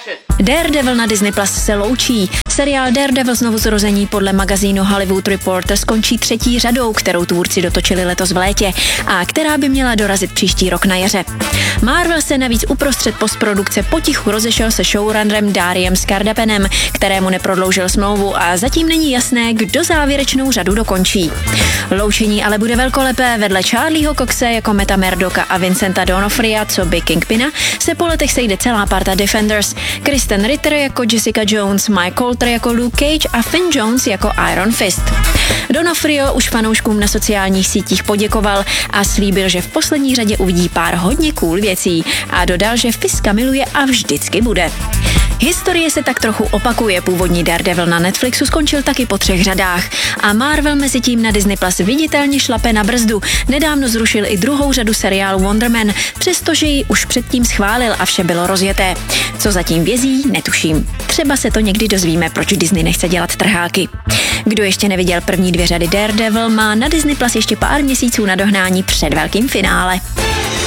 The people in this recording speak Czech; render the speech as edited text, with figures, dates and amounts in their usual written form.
Daredevil na Disney Plus se loučí. Seriál Daredevil znovuzrození podle magazínu Hollywood Reporter skončí 3. řadou, kterou tvůrci dotočili letos v létě a která by měla dorazit příští rok na jaře. Marvel se navíc uprostřed postprodukce potichu rozešel se showrunnerem Dariem Skardapenem, kterému neprodloužil smlouvu a zatím není jasné, kdo závěrečnou řadu dokončí. Loučení ale bude velkolepé. Vedle Charlieho Coxe jako Meta Murdocha a Vincenta D'Onofria co by Kingpina se po letech sejde celá parta Defenders. Kristen Ritter jako Jessica Jones, Mike Colter jako Luke Cage a Finn Jones jako Iron Fist. D'Onofrio už fanouškům na sociálních sítích poděkoval a slíbil, že v poslední řadě uvidí pár hodně cool věcí a dodal, že Fiska miluje a vždycky bude. Historie se tak trochu opakuje, původní Daredevil na Netflixu skončil taky po 3 řadách a Marvel mezitím na Disney Plus viditelně šlape na brzdu. Nedávno zrušil i 2. řadu seriálu Wonder Man, přestože ji už předtím schválil a vše bylo rozjeté. Co zatím vězí, netuším. Třeba se to někdy dozvíme, proč Disney nechce dělat trháky. Kdo ještě neviděl první 2 řady Daredevil, má na Disney Plus ještě pár měsíců na dohnání před velkým finále.